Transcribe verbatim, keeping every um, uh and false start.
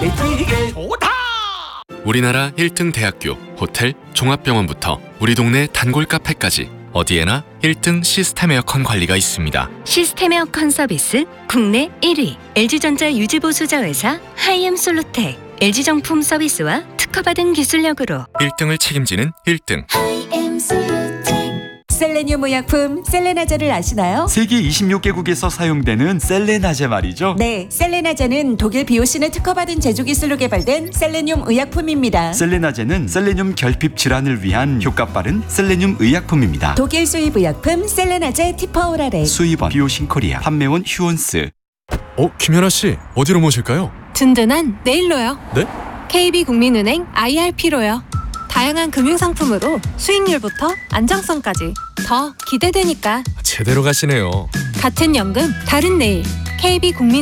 되게 좋다. 우리나라 일 등 대학교, 호텔, 종합병원부터 우리 동네 단골 카페까지 어디에나 일 등 시스템 에어컨 관리가 있습니다. 시스템 에어컨 서비스 국내 일 위 엘지전자 유지보수자회사 하이엠솔루텍 엘지정품 서비스와 특허받은 기술력으로 일 등을 책임지는 일 등. 셀레늄 의약품 셀레나제를 아시나요? 세계 이십육 개국에서 사용되는 셀레나제 말이죠. 네, 셀레나제는 독일 비오신의 특허받은 제조 기술로 개발된 셀레늄 의약품입니다. 셀레나제는 셀레늄 결핍 질환을 위한 효과 빠른 셀레늄 의약품입니다. 독일 수입 의약품 셀레나제 티퍼오라레. 수입원 비오신 코리아, 판매원 휴원스. 어, 김연아 씨, 어디로 모실까요? 든든한 내일로요. 네? 케이비국민은행 아이알피로요. 다양한 금융상품으로 수익률부터 안정성까지 더 기대되니까. 제대로 가시네요. 같은 연금, 다른 내일. 케이비국민